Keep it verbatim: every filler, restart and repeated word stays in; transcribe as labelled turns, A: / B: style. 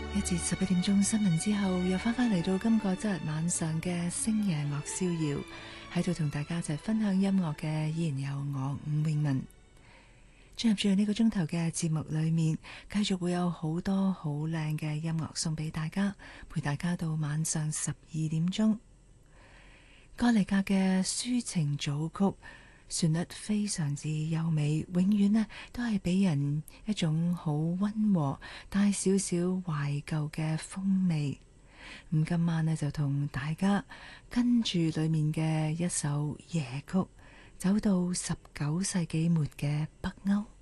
A: 一節十一點鐘新聞之後，又翻返嚟到今個周日晚上嘅星夜樂逍遙，喺度同大家一齊分享音樂嘅依然有我伍詠雯。進入住呢個鐘頭嘅節目裏面，繼續會有好多好靚嘅音樂送俾大家，陪大家到晚上十二點鐘。歌莉格嘅抒情組曲，旋律非常之優美，永遠呢都係俾人一種好溫和帶少少懷舊嘅風味。咁今晚呢就同大家跟住裏面嘅一首夜曲，走到十九世紀末嘅北歐。